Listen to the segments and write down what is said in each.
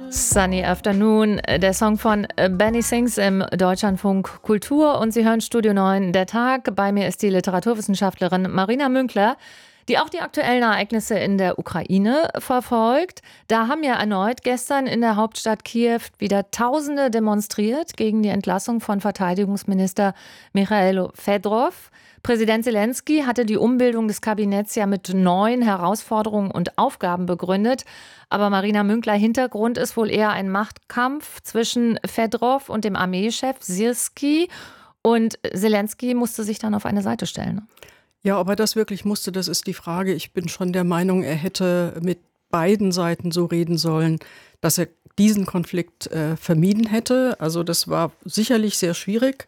Sunny Afternoon, der Song von Benny Sings im Deutschlandfunk Kultur. Und Sie hören Studio 9, der Tag. Bei mir ist die Literaturwissenschaftlerin Marina Münkler, die auch die aktuellen Ereignisse in der Ukraine verfolgt. Da haben ja erneut gestern in der Hauptstadt Kiew wieder Tausende demonstriert gegen die Entlassung von Verteidigungsminister Michailo Fedorov. Präsident Selenskyj hatte die Umbildung des Kabinetts ja mit neuen Herausforderungen und Aufgaben begründet. Aber Marina Münkler, Hintergrund ist wohl eher ein Machtkampf zwischen Fedorov und dem Armeechef Syrskij. Und Selenskyj musste sich dann auf eine Seite stellen. Ja, ob er das wirklich musste, das ist die Frage. Ich bin schon der Meinung, er hätte mit beiden Seiten so reden sollen, dass er diesen Konflikt vermieden hätte. Also das war sicherlich sehr schwierig.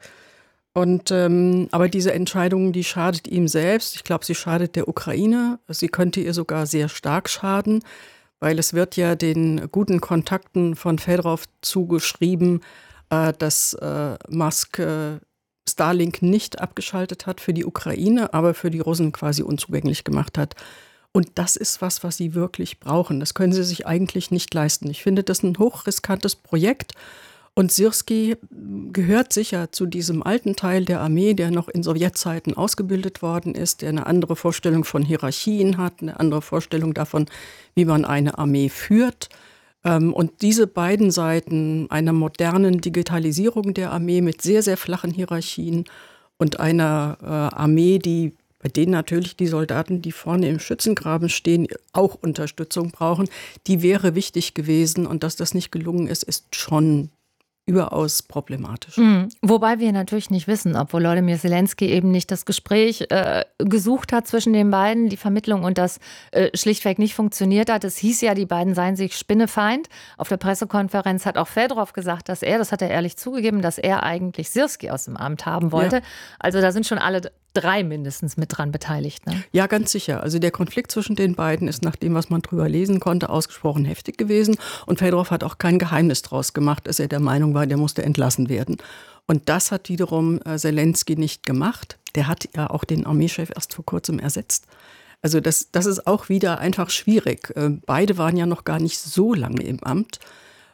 Aber diese Entscheidung, die schadet ihm selbst. Ich glaube, sie schadet der Ukraine. Sie könnte ihr sogar sehr stark schaden, weil es wird ja den guten Kontakten von Fedorov zugeschrieben, dass Musk Starlink nicht abgeschaltet hat für die Ukraine, aber für die Russen quasi unzugänglich gemacht hat. Und das ist was sie wirklich brauchen. Das können sie sich eigentlich nicht leisten. Ich finde das ein hochriskantes Projekt. Und Syrskij gehört sicher zu diesem alten Teil der Armee, der noch in Sowjetzeiten ausgebildet worden ist, der eine andere Vorstellung von Hierarchien hat, eine andere Vorstellung davon, wie man eine Armee führt. Und diese beiden Seiten einer modernen Digitalisierung der Armee mit sehr, sehr flachen Hierarchien und einer Armee, bei denen natürlich die Soldaten, die vorne im Schützengraben stehen, auch Unterstützung brauchen, die wäre wichtig gewesen. Und dass das nicht gelungen ist, ist schon überaus problematisch. Wobei wir natürlich nicht wissen, ob Volodymyr Selenskyj eben nicht das Gespräch gesucht hat zwischen den beiden, die Vermittlung und das schlichtweg nicht funktioniert hat. Es hieß ja, die beiden seien sich spinnefeind. Auf der Pressekonferenz hat auch Fedorov gesagt, das hat er ehrlich zugegeben, dass er eigentlich Syrskij aus dem Amt haben wollte. Ja. Also da sind schon alle drei mindestens mit dran beteiligt. Ne? Ja, ganz sicher. Also der Konflikt zwischen den beiden ist nach dem, was man drüber lesen konnte, ausgesprochen heftig gewesen. Und Fedorov hat auch kein Geheimnis draus gemacht, dass er der Meinung war, der musste entlassen werden. Und das hat wiederum Selenskyj nicht gemacht. Der hat ja auch den Armeechef erst vor kurzem ersetzt. Also das ist auch wieder einfach schwierig. Beide waren ja noch gar nicht so lange im Amt.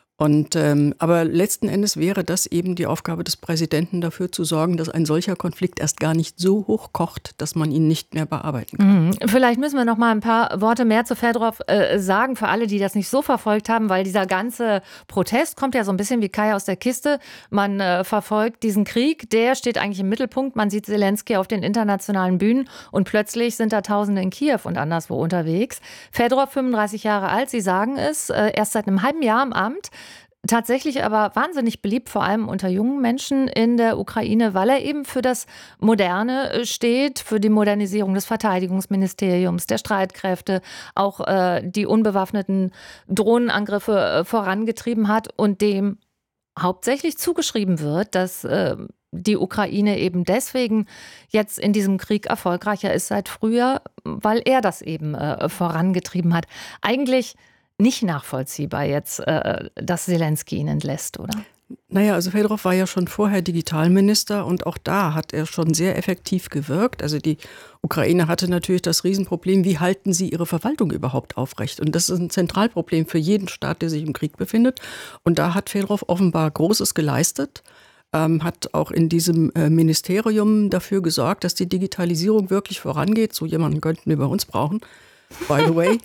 Aber letzten Endes wäre das eben die Aufgabe des Präsidenten, dafür zu sorgen, dass ein solcher Konflikt erst gar nicht so hoch kocht, dass man ihn nicht mehr bearbeiten kann. Vielleicht müssen wir noch mal ein paar Worte mehr zu Fedorov sagen, für alle, die das nicht so verfolgt haben, weil dieser ganze Protest kommt ja so ein bisschen wie Kai aus der Kiste. Man verfolgt diesen Krieg, der steht eigentlich im Mittelpunkt. Man sieht Selenskyj auf den internationalen Bühnen und plötzlich sind da Tausende in Kiew und anderswo unterwegs. Fedorov, 35 Jahre alt, Sie sagen es, erst seit einem halben Jahr im Amt. Tatsächlich aber wahnsinnig beliebt, vor allem unter jungen Menschen in der Ukraine, weil er eben für das Moderne steht, für die Modernisierung des Verteidigungsministeriums, der Streitkräfte, auch die unbewaffneten Drohnenangriffe vorangetrieben hat und dem hauptsächlich zugeschrieben wird, dass die Ukraine eben deswegen jetzt in diesem Krieg erfolgreicher ist seit früher, weil er das eben vorangetrieben hat. Eigentlich nicht nachvollziehbar jetzt, dass Selenskyj ihn entlässt, oder? Naja, also Fedorov war ja schon vorher Digitalminister und auch da hat er schon sehr effektiv gewirkt. Also die Ukraine hatte natürlich das Riesenproblem, wie halten sie ihre Verwaltung überhaupt aufrecht? Und das ist ein Zentralproblem für jeden Staat, der sich im Krieg befindet. Und da hat Fedorov offenbar Großes geleistet, hat auch in diesem Ministerium dafür gesorgt, dass die Digitalisierung wirklich vorangeht. So jemanden könnten wir bei uns brauchen, by the way.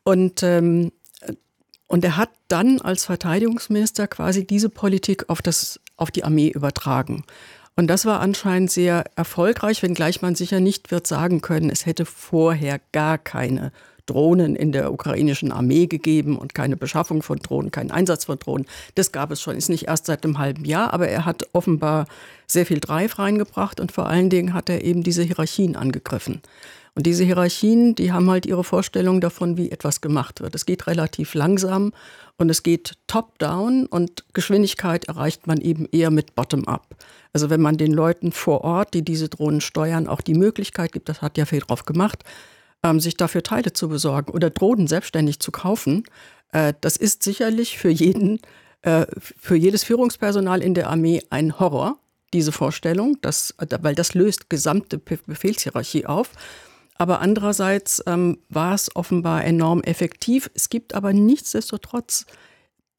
Und er hat dann als Verteidigungsminister quasi diese Politik auf die Armee übertragen. Und das war anscheinend sehr erfolgreich, wenngleich man sicher nicht wird sagen können, es hätte vorher gar keine Drohnen in der ukrainischen Armee gegeben und keine Beschaffung von Drohnen, keinen Einsatz von Drohnen. Das gab es schon, ist nicht erst seit einem halben Jahr, aber er hat offenbar sehr viel Drive reingebracht und vor allen Dingen hat er eben diese Hierarchien angegriffen. Und diese Hierarchien, die haben halt ihre Vorstellung davon, wie etwas gemacht wird. Es geht relativ langsam und es geht top-down und Geschwindigkeit erreicht man eben eher mit bottom-up. Also wenn man den Leuten vor Ort, die diese Drohnen steuern, auch die Möglichkeit gibt, das hat ja Fedorov gemacht, sich dafür Teile zu besorgen oder Drohnen selbstständig zu kaufen, das ist sicherlich für jedes Führungspersonal in der Armee ein Horror, diese Vorstellung, weil das löst gesamte Befehlshierarchie auf. Aber andererseits war es offenbar enorm effektiv. Es gibt aber nichtsdestotrotz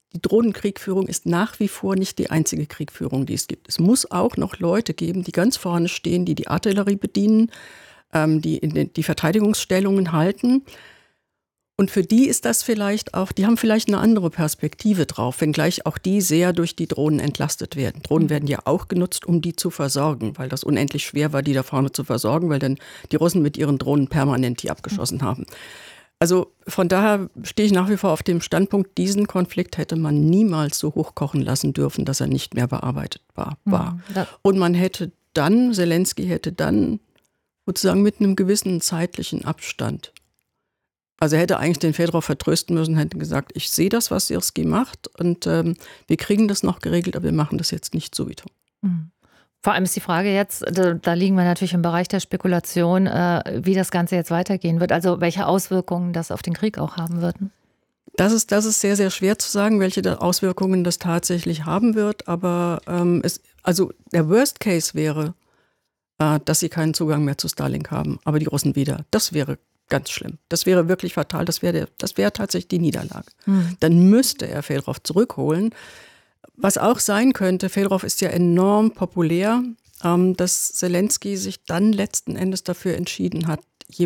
die Drohnenkriegführung ist nach wie vor nicht die einzige Kriegführung, die es gibt. Es muss auch noch Leute geben, die ganz vorne stehen, die die Artillerie bedienen, die die Verteidigungsstellungen halten. Und für die ist das vielleicht auch, die haben vielleicht eine andere Perspektive drauf, wenngleich auch die sehr durch die Drohnen entlastet werden. Drohnen werden ja auch genutzt, um die zu versorgen, weil das unendlich schwer war, die da vorne zu versorgen, weil dann die Russen mit ihren Drohnen permanent die abgeschossen haben. Also von daher stehe ich nach wie vor auf dem Standpunkt, diesen Konflikt hätte man niemals so hochkochen lassen dürfen, dass er nicht mehr bearbeitet war. Und man hätte dann, Zelensky hätte dann sozusagen mit einem gewissen zeitlichen Abstand, also er hätte eigentlich den Fedorov vertrösten müssen, hätte gesagt, ich sehe das, was Syrski macht und wir kriegen das noch geregelt, aber wir machen das jetzt nicht sowieso. Vor allem ist die Frage jetzt, da liegen wir natürlich im Bereich der Spekulation, wie das Ganze jetzt weitergehen wird, also welche Auswirkungen das auf den Krieg auch haben wird. Das ist sehr, sehr schwer zu sagen, welche Auswirkungen das tatsächlich haben wird, aber also der Worst Case wäre, dass sie keinen Zugang mehr zu Starlink haben, aber die Russen wieder. Das wäre ganz schlimm. Das wäre wirklich fatal. Das wäre tatsächlich die Niederlage. Dann müsste er Fedorov zurückholen. Was auch sein könnte, Fedorov ist ja enorm populär, dass Zelensky sich dann letzten Endes dafür entschieden hat,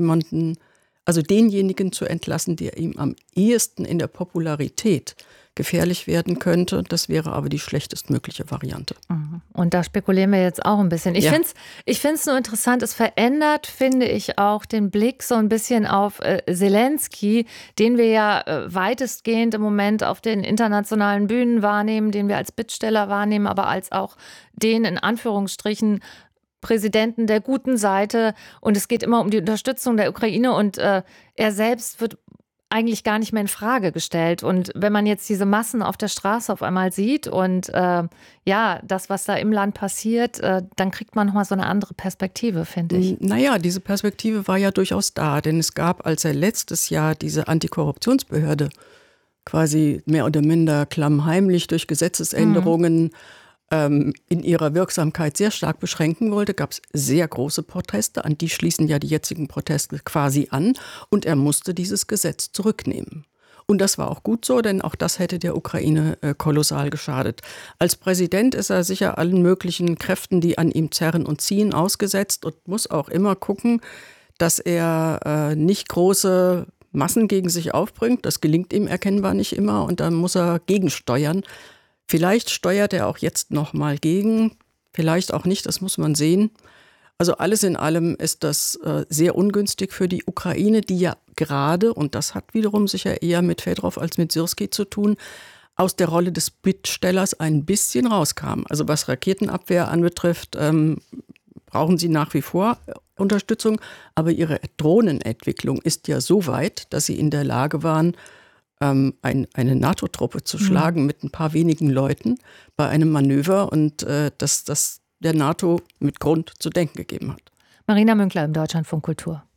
denjenigen zu entlassen, der ihm am ehesten in der Popularität gefährlich werden könnte. Das wäre aber die schlechtestmögliche Variante. Und da spekulieren wir jetzt auch ein bisschen. Ich finde es nur interessant, es verändert, finde ich, auch den Blick so ein bisschen auf Zelensky, den wir ja weitestgehend im Moment auf den internationalen Bühnen wahrnehmen, den wir als Bittsteller wahrnehmen, aber als auch den in Anführungsstrichen Präsidenten der guten Seite. Und es geht immer um die Unterstützung der Ukraine und er selbst wird eigentlich gar nicht mehr in Frage gestellt. Und wenn man jetzt diese Massen auf der Straße auf einmal sieht und das, was da im Land passiert, dann kriegt man nochmal so eine andere Perspektive, finde ich. Naja, diese Perspektive war ja durchaus da, denn es gab, als er letztes Jahr diese Antikorruptionsbehörde quasi mehr oder minder klammheimlich durch Gesetzesänderungen in ihrer Wirksamkeit sehr stark beschränken wollte, gab es sehr große Proteste, an die schließen ja die jetzigen Proteste quasi an, und er musste dieses Gesetz zurücknehmen. Und das war auch gut so, denn auch das hätte der Ukraine kolossal geschadet. Als Präsident ist er sicher allen möglichen Kräften, die an ihm zerren und ziehen, ausgesetzt und muss auch immer gucken, dass er nicht große Massen gegen sich aufbringt. Das gelingt ihm erkennbar nicht immer und dann muss er gegensteuern. Vielleicht steuert er auch jetzt noch mal gegen, vielleicht auch nicht, das muss man sehen. Also alles in allem ist das sehr ungünstig für die Ukraine, die ja gerade, und das hat wiederum sicher eher mit Fedorov als mit Syrski zu tun, aus der Rolle des Bittstellers ein bisschen rauskam. Also was Raketenabwehr anbetrifft, brauchen sie nach wie vor Unterstützung, aber ihre Drohnenentwicklung ist ja so weit, dass sie in der Lage waren, eine NATO-Truppe zu schlagen mit ein paar wenigen Leuten bei einem Manöver und das der NATO mit Grund zu denken gegeben hat. Marina Münkler im Deutschlandfunk Kultur.